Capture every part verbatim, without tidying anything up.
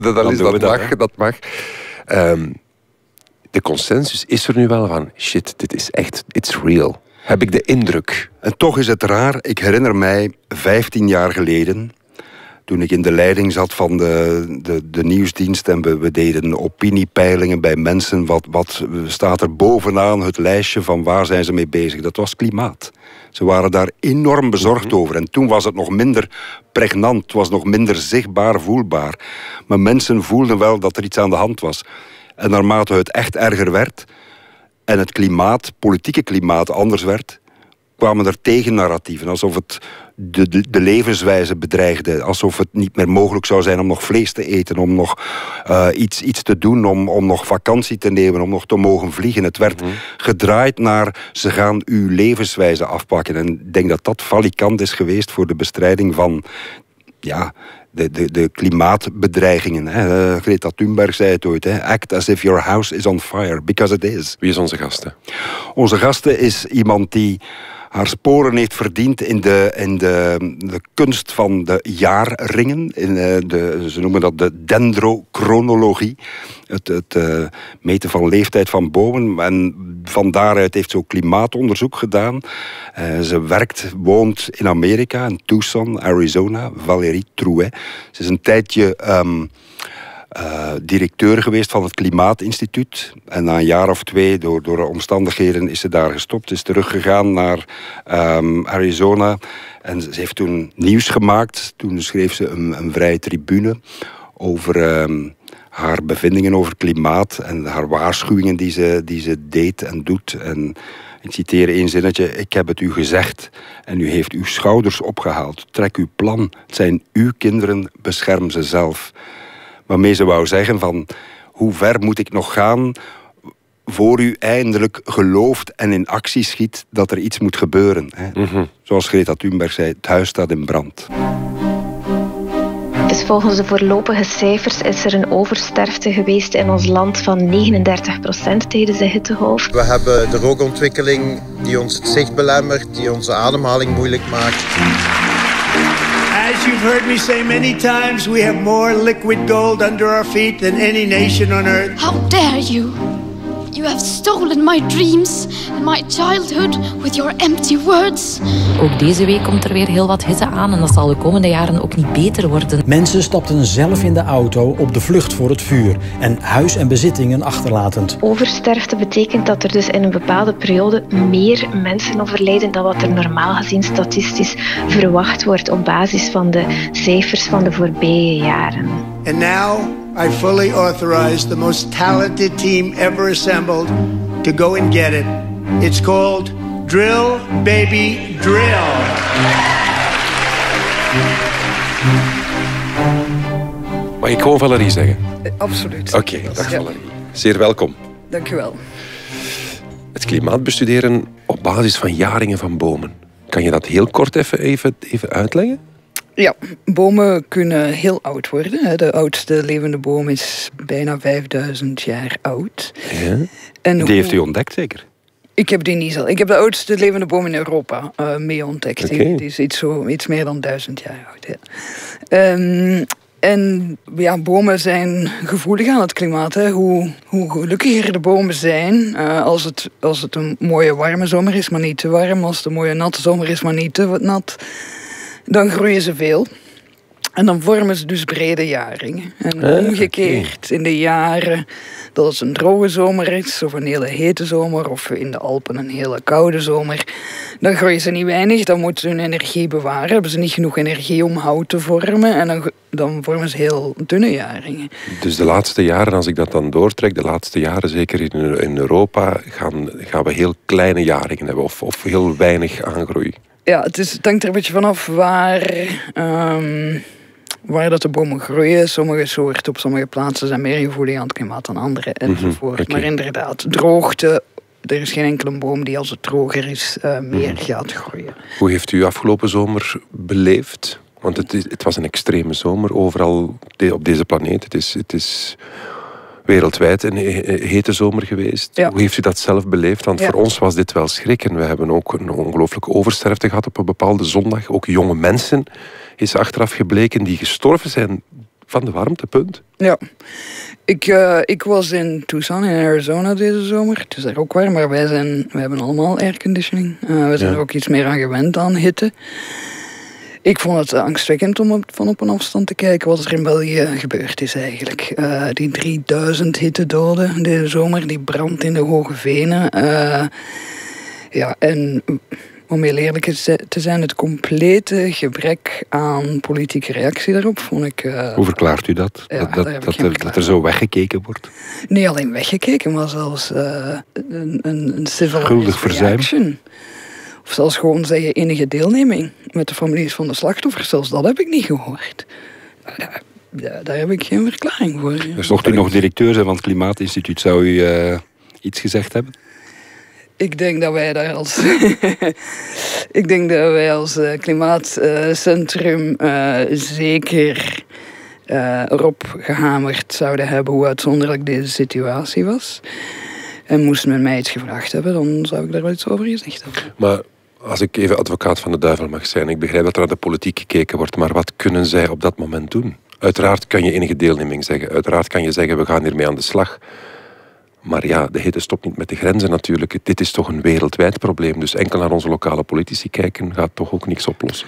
dat, dat, is, dat, dat mag. Dat mag. Um, de consensus is er nu wel van, shit, dit is echt, it's real. Heb ik de indruk. En toch is het raar, ik herinner mij vijftien jaar geleden, toen ik in de leiding zat van de, de, de nieuwsdienst en we, we deden opiniepeilingen bij mensen, wat, wat staat er bovenaan het lijstje van waar zijn ze mee bezig? Dat was klimaat. Ze waren daar enorm bezorgd mm-hmm. over. En toen was het nog minder pregnant, het was nog minder zichtbaar, voelbaar. Maar mensen voelden wel dat er iets aan de hand was. En naarmate het echt erger werd en het klimaat, politieke klimaat anders werd, kwamen er tegennarratieven, alsof het de, de, de levenswijze bedreigde, alsof het niet meer mogelijk zou zijn om nog vlees te eten, om nog uh, iets, iets te doen, om, om nog vakantie te nemen, om nog te mogen vliegen. Het werd mm-hmm. gedraaid naar, ze gaan uw levenswijze afpakken. En ik denk dat dat valikant is geweest voor de bestrijding van, ja, de, de, de klimaatbedreigingen. Hè. Uh, Greta Thunberg zei het ooit, hè. Act as if your house is on fire, because it is. Wie is onze gasten? Onze gasten is iemand die haar sporen heeft verdiend in de, in de, de kunst van de jaarringen. In de, ze noemen dat de dendrochronologie. Het, het uh, meten van leeftijd van bomen. En van daaruit heeft ze ook klimaatonderzoek gedaan. Uh, ze werkt, woont in Amerika, in Tucson, Arizona. Valérie Trouet. Ze is een tijdje Um, Uh, directeur geweest van het Klimaatinstituut. En na een jaar of twee, door, door omstandigheden, is ze daar gestopt. Is teruggegaan naar um, Arizona. En ze heeft toen nieuws gemaakt. Toen schreef ze een, een vrije tribune over um, haar bevindingen over klimaat en haar waarschuwingen die ze, die ze deed en doet. En ik citeer één zinnetje: ik heb het u gezegd en u heeft uw schouders opgehaald. Trek uw plan. Het zijn uw kinderen, bescherm ze zelf. Waarmee ze wou zeggen van, hoe ver moet ik nog gaan voor u eindelijk gelooft en in actie schiet dat er iets moet gebeuren. Hè? Mm-hmm. Zoals Greta Thunberg zei, het huis staat in brand. Dus volgens de voorlopige cijfers is er een oversterfte geweest in ons land van negenendertig procent tijdens de hittegolf. We hebben de rookontwikkeling die ons het zicht belemmert, die onze ademhaling moeilijk maakt. As you've heard me say many times, we have more liquid gold under our feet than any nation on earth. How dare you? You have stolen my dreams and my childhood with your empty words. Ook deze week komt er weer heel wat hitte aan en dat zal de komende jaren ook niet beter worden. Mensen stapten zelf in de auto op de vlucht voor het vuur en huis en bezittingen achterlatend. Oversterfte betekent dat er dus in een bepaalde periode meer mensen overlijden dan wat er normaal gezien statistisch verwacht wordt op basis van de cijfers van de voorbije jaren. And now I fully authorize the most talented team ever assembled to go and get it. It's called Drill Baby Drill. Mag ik gewoon Valérie zeggen? Uh, absoluut. Oké, okay, dag ja. Valérie. Zeer welkom. Dank u wel. Het klimaat bestuderen op basis van jaringen van bomen. Kan je dat heel kort even, even, even uitleggen? Ja, bomen kunnen heel oud worden. De oudste levende boom is bijna vijfduizend jaar oud. Ja? En die hoe... heeft u ontdekt, zeker? Ik heb die niet zo. Ik heb de oudste levende boom in Europa uh, mee ontdekt. Okay. Die, die is iets, zo, iets meer dan duizend jaar oud. Ja. Um, en ja, bomen zijn gevoelig aan het klimaat. Hè. Hoe, hoe gelukkiger de bomen zijn, uh, als, het, als het een mooie warme zomer is, maar niet te warm. Als het een mooie natte zomer is, maar niet te nat. Dan groeien ze veel. En dan vormen ze dus brede jaringen. En uh, omgekeerd, okay. In de jaren dat het een droge zomer is, of een hele hete zomer, of in de Alpen een hele koude zomer, dan groeien ze niet weinig, dan moeten ze hun energie bewaren. Hebben ze niet genoeg energie om hout te vormen, en dan, dan vormen ze heel dunne jaringen. Dus de laatste jaren, als ik dat dan doortrek, de laatste jaren, zeker in, in Europa, gaan, gaan we heel kleine jaringen hebben, of, of heel weinig aangroei. Ja, het, is, het hangt er een beetje vanaf waar, um, waar dat de bomen groeien. Sommige soorten op sommige plaatsen zijn meer gevoelig aan het klimaat dan andere, enzovoort. Mm-hmm, okay. Maar inderdaad, droogte, er is geen enkele boom die als het droger is uh, meer mm-hmm. gaat groeien. Hoe heeft u afgelopen zomer beleefd? Want het, het was een extreme zomer overal op deze planeet. Het is... Het is wereldwijd een hete zomer geweest. Ja. Hoe heeft u dat zelf beleefd? Want ja. voor ons was dit wel schrik. En we hebben ook een ongelooflijke oversterfte gehad op een bepaalde zondag. Ook jonge mensen is achteraf gebleken die gestorven zijn van de warmtepunt. Ja. Ik, uh, ik was in Tucson in Arizona deze zomer. Het is daar ook warm, maar wij, zijn, wij hebben allemaal airconditioning. Uh, we zijn ja. er ook iets meer aan gewend aan hitte. Ik vond het angstwekkend om op, van op een afstand te kijken wat er in België gebeurd is eigenlijk. Uh, die drieduizend hittedoden deze zomer, die brand in de hoge venen. Uh, ja, en om heel eerlijk te zijn, het complete gebrek aan politieke reactie daarop vond ik... Uh, Hoe verklaart u dat? Ja, dat, dat, dat, er, dat er zo weggekeken wordt? Niet alleen weggekeken, maar zelfs uh, een, een, een civilized reaction. Of zelfs gewoon zeggen enige deelneming met de families van de slachtoffers. Zelfs dat heb ik niet gehoord. Daar, daar, daar heb ik geen verklaring voor. Dus mocht u nog directeur zijn van het Klimaatinstituut, zou u uh, iets gezegd hebben? Ik denk dat wij daar als... ik denk dat wij als uh, klimaatcentrum uh, zeker uh, erop gehamerd zouden hebben hoe uitzonderlijk deze situatie was. En moest men mij iets gevraagd hebben, dan zou ik daar wel iets over gezegd hebben. Maar als ik even advocaat van de duivel mag zijn, ik begrijp dat er naar de politiek gekeken wordt, maar wat kunnen zij op dat moment doen? Uiteraard kan je enige deelneming zeggen. Uiteraard kan je zeggen, we gaan hiermee aan de slag. Maar ja, de hitte stopt niet met de grenzen natuurlijk. Dit is toch een wereldwijd probleem. Dus enkel naar onze lokale politici kijken gaat toch ook niks oplossen.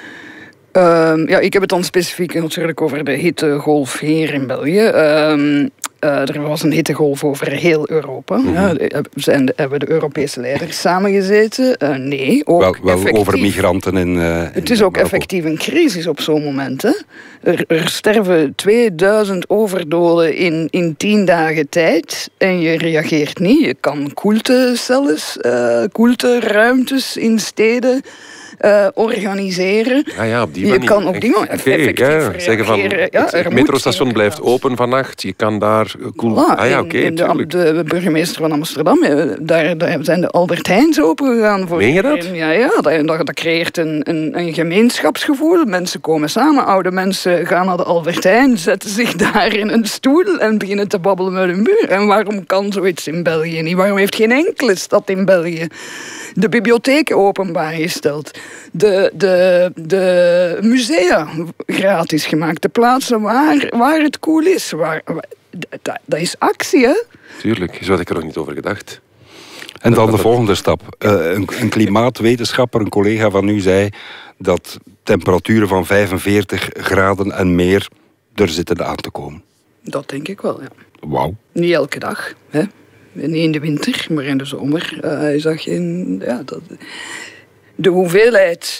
Uh, ja, ik heb het dan specifiek natuurlijk over de hittegolf hier in België. Uh, Uh, er was een hittegolf over heel Europa. Mm-hmm. Ja, zijn de, hebben de Europese leiders samengezeten? Uh, nee, ook wel, wel over migranten in, uh, in Het is ook Marokko. Effectief een crisis op zo'n moment. Hè? Er, er sterven tweeduizend overdoden in, in tien dagen tijd. En je reageert niet. Je kan koeltecelles, uh, koelteruimtes in steden... Uh, organiseren. Ja, ja, op die je manier. kan op die manier effectief okay, ja. Zeggen van, ja, het metrostation blijft open vannacht, je kan daar... Cool. Voilà, ah ja, oké, okay, de, de burgemeester van Amsterdam, daar, daar zijn de Albert Heijns open gegaan. Voor Meen je dat? Ja, ja dat, dat creëert een, een, een gemeenschapsgevoel. Mensen komen samen, oude mensen gaan naar de Albert Heijn, zetten zich daar in een stoel en beginnen te babbelen met hun buur. En waarom kan zoiets in België niet? Waarom heeft geen enkele stad in België de bibliotheken openbaar gesteld? De, de, de musea gratis gemaakt. De plaatsen waar, waar het cool is. Waar, waar, dat, dat is actie, hè? Tuurlijk, zo had ik er nog niet over gedacht. En dan de volgende stap. Uh, een, een klimaatwetenschapper, een collega van u, zei dat temperaturen van vijfenveertig graden en meer er zitten aan te komen. Dat denk ik wel, ja. Wauw. Niet elke dag, hè? Niet in de winter, maar in de zomer uh, is dat geen... Ja, dat, de hoeveelheid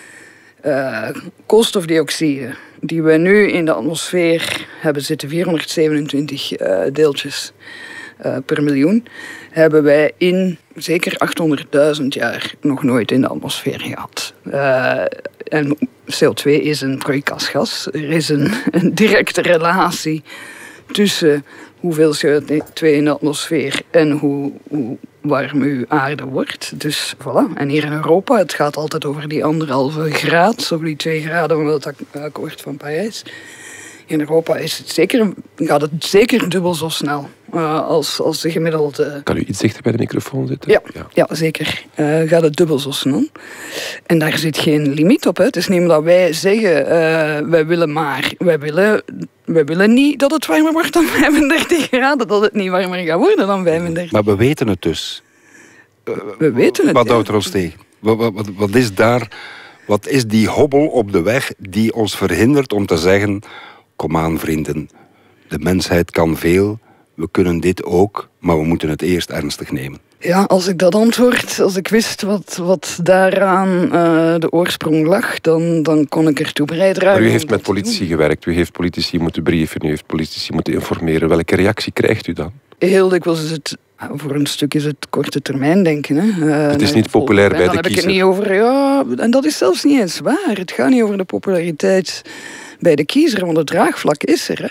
uh, koolstofdioxide die we nu in de atmosfeer hebben zitten, vierhonderdzevenentwintig uh, deeltjes uh, per miljoen, hebben wij in zeker achthonderdduizend jaar nog nooit in de atmosfeer gehad. Uh, en C O twee is een broeikasgas. Er is een, een directe relatie tussen hoeveel C O twee in de atmosfeer en hoe, hoe warm uw aarde wordt. Dus voilà. En hier in Europa, het gaat altijd over die anderhalve graad, of die twee graden van het akkoord van Parijs. In Europa is het zeker, gaat het zeker dubbel zo snel uh, als, als de gemiddelde... Kan u iets dichter bij de microfoon zitten? Ja, ja. ja zeker. Uh, gaat het dubbel zo snel. En daar zit geen limiet op. Hè. Het is niet omdat wij zeggen, uh, wij willen maar, wij willen, wij willen niet dat het warmer wordt dan vijfendertig graden, dat het niet warmer gaat worden dan vijfendertig. Maar we weten het dus. Uh, we weten het, Wat ja. houdt er ons tegen? Wat, wat, wat is daar, wat is die hobbel op de weg die ons verhindert om te zeggen... Kom aan, vrienden. De mensheid kan veel. We kunnen dit ook, maar we moeten het eerst ernstig nemen. Ja, als ik dat antwoord, als ik wist wat, wat daaraan uh, de oorsprong lag, dan, dan kon ik ertoe bijdragen. Maar u heeft met politici gewerkt, u heeft politici moeten brieven, u heeft politici moeten informeren. Welke reactie krijgt u dan? Heel dikwijls is het, voor een stuk is het korte termijn denken. Hè. Uh, het is niet populair bij de kiezer. Dan heb ik het niet over, ja, en dat is zelfs niet eens waar. Het gaat niet over de populariteit bij de kiezer, want het draagvlak is er. Hè.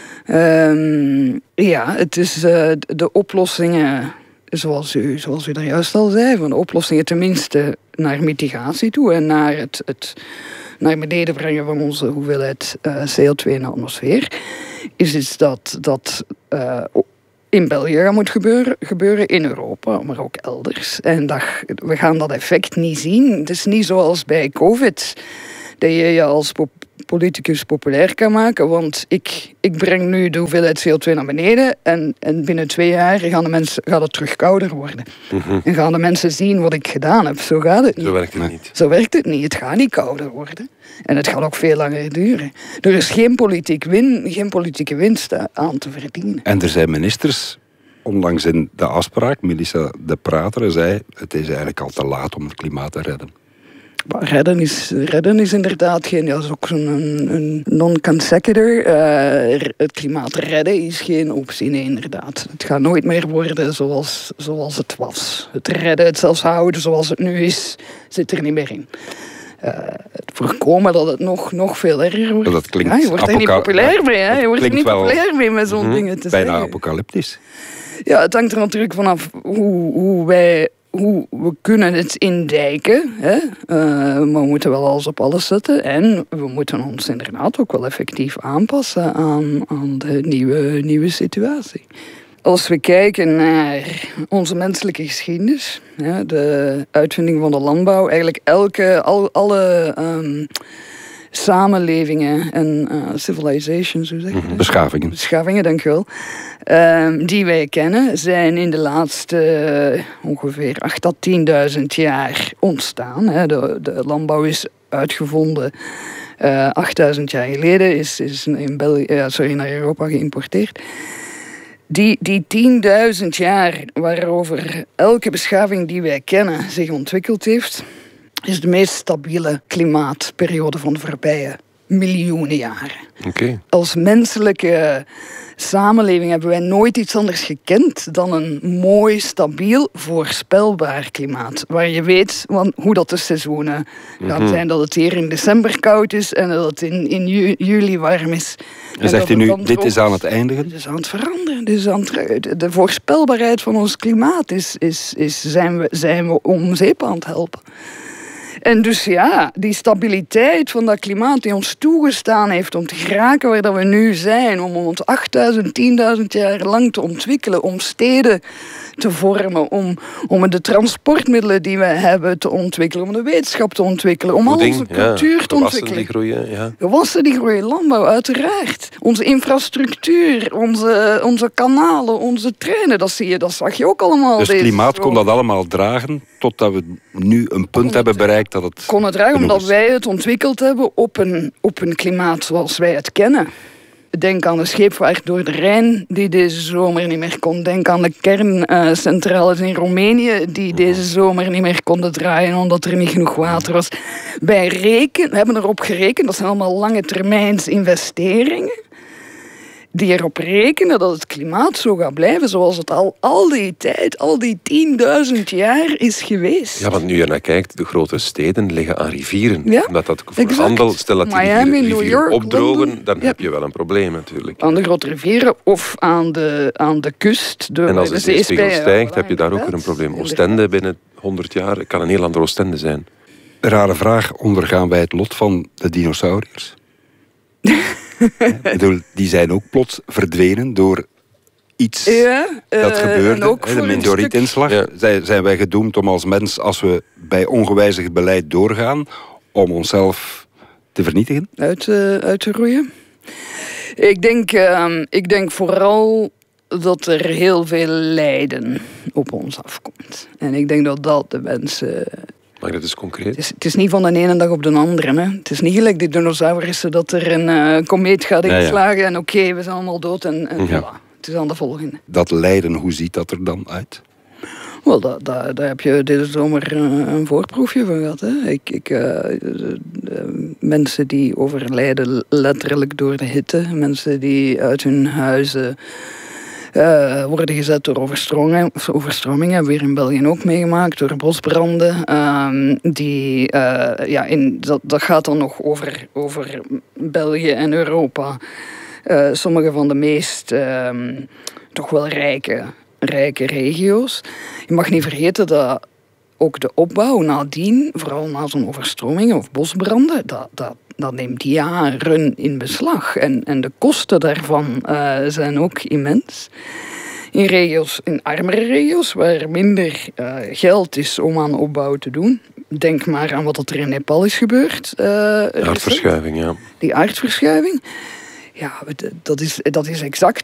Uh, ja, het is uh, de oplossingen, zoals u, zoals u daar juist al zei, van de oplossingen tenminste naar mitigatie toe en naar het, het naar beneden brengen van onze hoeveelheid uh, C O twee in de atmosfeer, is iets dat, dat uh, in België moet gebeuren, gebeuren, in Europa, maar ook elders. En dat, we gaan dat effect niet zien. Het is niet zoals bij COVID, dat je je als politicus populair kan maken, want ik, ik breng nu de hoeveelheid C O twee naar beneden en, en binnen twee jaar gaan, de mensen, gaat het terug kouder worden. Mm-hmm. En gaan de mensen zien wat ik gedaan heb. Zo gaat het niet. Zo werkt het niet. Zo werkt het niet. Het gaat niet kouder worden. En het gaat ook veel langer duren. Er is geen, politiek win, geen politieke winst aan te verdienen. En er zijn ministers, onlangs in de afspraak, Melissa de Prater zei, het is eigenlijk al te laat om het klimaat te redden. Maar redden is, redden is inderdaad geen... Dat is ook zo'n een, een non-consecutor. Uh, het klimaat redden is geen optie, nee, inderdaad. Het gaat nooit meer worden zoals, zoals het was. Het redden, het zelfs houden zoals het nu is, zit er niet meer in. Uh, het voorkomen dat het nog, nog veel erger wordt. Dat klinkt ja, je wordt er niet populair mee, hè? Je wordt er niet populair mee met zo'n mm-hmm. dingen te bijna zeggen. Bijna apocalyptisch. Ja, het hangt er natuurlijk vanaf hoe, hoe wij... Hoe we kunnen het indijken. Hè? Uh, maar we moeten wel alles op alles zetten. En we moeten ons inderdaad ook wel effectief aanpassen aan, aan de nieuwe, nieuwe situatie. Als we kijken naar onze menselijke geschiedenis, ja, de uitvinding van de landbouw, eigenlijk elke, al, alle um, samenlevingen en uh, civilizations, hoe zeg je dat? Beschavingen. Beschavingen, dank je wel. Um, die wij kennen, zijn in de laatste uh, ongeveer acht tot tienduizend jaar ontstaan. Hè. De, de landbouw is uitgevonden uh, achtduizend jaar geleden, is, is in België, uh, sorry, naar Europa geïmporteerd. Die, die tienduizend jaar waarover elke beschaving die wij kennen zich ontwikkeld heeft, is de meest stabiele klimaatperiode van de voorbije miljoenen jaren. Okay. Als menselijke samenleving hebben wij nooit iets anders gekend dan een mooi, stabiel, voorspelbaar klimaat. Waar je weet hoe dat de seizoenen gaan mm-hmm. zijn. Dat het hier in december koud is en dat het in, in ju- juli warm is. En, en zegt u nu, dit is aan het eindigen? Dit is aan het veranderen. Dit is aan het, de voorspelbaarheid van ons klimaat is, is, is, zijn, we, zijn we om zeep aan het helpen. En dus ja, die stabiliteit van dat klimaat die ons toegestaan heeft om te geraken waar dat we nu zijn, om ons achtduizend, tienduizend jaar lang te ontwikkelen, om steden te vormen, om, om de transportmiddelen die we hebben te ontwikkelen, om de wetenschap te ontwikkelen, om Voeding, al onze cultuur ja, te ontwikkelen. Die groeien, ja. Gewassen die groeien, landbouw, uiteraard. Onze infrastructuur, onze, onze kanalen, onze treinen, dat zie je, dat zag je ook allemaal. Dus het klimaat kon dat allemaal dragen, totdat we nu een punt hebben bereikt dat het... Kon het dragen omdat wij het ontwikkeld hebben op een, op een klimaat zoals wij het kennen. Denk aan de scheepvaart door de Rijn, die deze zomer niet meer kon. Denk aan de kerncentrales in Roemenië, die deze zomer niet meer konden draaien omdat er niet genoeg water was. Wij reken, we hebben erop gerekend, dat zijn allemaal lange termijns investeringen, die erop rekenen dat het klimaat zo gaat blijven zoals het al, al die tijd, al die tienduizend jaar is geweest. Ja, want nu je naar kijkt, de grote steden liggen aan rivieren. Ja, omdat dat voor exact. handel, stel dat die Miami, rivieren, New rivieren York, opdrogen, London. dan Ja. heb je wel een probleem natuurlijk. Aan de grote rivieren of aan de, aan de kust. Door En als de de zeespiegel zeespij, stijgt, ja, heb je daar ook weer een probleem. Oostende binnen honderd jaar kan een heel ander Oostende zijn. Rare vraag, ondergaan wij het lot van de dinosauriërs? Ik bedoel, die zijn ook plots verdwenen door iets ja, uh, dat gebeurde. Ook hè, de meteorietinslag. Ja. Zijn, zijn wij gedoemd om als mens, als we bij ongewijzigd beleid doorgaan, om onszelf te vernietigen? Uit, uh, uit te roeien. Ik denk, uh, ik denk vooral dat er heel veel lijden op ons afkomt. En ik denk dat dat de mensen... Maar dat is concreet. Het is, het is niet van de ene dag op de andere. Hè. Het is niet gelijk die dinosaurussen dat er een uh, komeet gaat inslagen ja, ja. en oké, okay, we zijn allemaal dood en, en ja. voilà. Het is aan de volgende. Dat lijden, hoe ziet dat er dan uit? Wel, daar, daar, daar heb je deze zomer uh, een voorproefje van gehad. Hè. Ik, ik, uh, de, de mensen die overlijden letterlijk door de hitte. Mensen die uit hun huizen uh, worden gezet door overstromingen. Overstromingen hebben we hier in België ook meegemaakt. Door bosbranden. Uh, die, uh, ja, in, dat, dat gaat dan nog over, over België en Europa. Uh, sommige van de meest uh, toch wel rijke, rijke regio's. Je mag niet vergeten dat ook de opbouw nadien, vooral na zo'n overstromingen of bosbranden, dat, dat, dat neemt jaren in beslag. En, en de kosten daarvan uh, zijn ook immens. In regio's, in armere regio's, waar minder uh, geld is om aan opbouw te doen, denk maar aan wat er in Nepal is gebeurd. Uh, aardverschuiving, ja. Die aardverschuiving. Ja, dat is, dat is exact